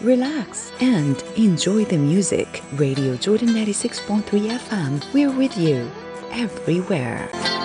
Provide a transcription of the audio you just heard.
relax, and enjoy the music. Radio Jordan 96.3 FM. We're with you everywhere.